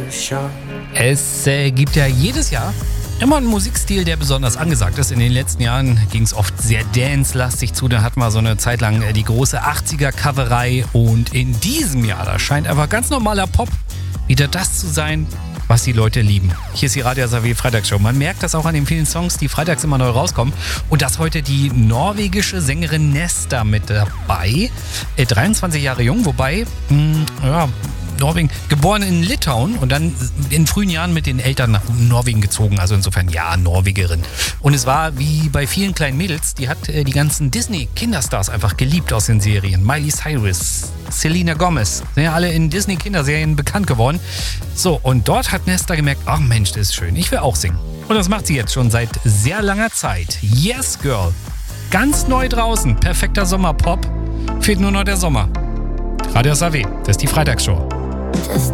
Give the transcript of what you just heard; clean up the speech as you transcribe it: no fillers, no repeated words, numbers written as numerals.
Es gibt ja jedes Jahr immer einen Musikstil, der besonders angesagt ist. In den letzten Jahren ging es oft sehr dance-lastig zu. Da hatten wir so eine Zeit lang die große 80er-Coverei. Und in diesem Jahr, da scheint einfach ganz normaler Pop wieder das zu sein, was die Leute lieben. Hier ist die Radio SAW Freitagsshow. Man merkt das auch an den vielen Songs, die freitags immer neu rauskommen. Und dass heute die norwegische Sängerin Nesta mit dabei. 23 Jahre jung, wobei, Norwegen, geboren in Litauen und dann in frühen Jahren mit den Eltern nach Norwegen gezogen. Also insofern, ja, Norwegerin. Und es war wie bei vielen kleinen Mädels, die hat die ganzen Disney-Kinderstars einfach geliebt aus den Serien. Miley Cyrus, Selena Gomez, sind ja alle in Disney-Kinderserien bekannt geworden. So, und dort hat Nesta gemerkt, ach Mensch, das ist schön, ich will auch singen. Und das macht sie jetzt schon seit sehr langer Zeit. Yes, Girl. Ganz neu draußen, perfekter Sommerpop. Fehlt nur noch der Sommer. Radio SAW, das ist die Freitagsshow.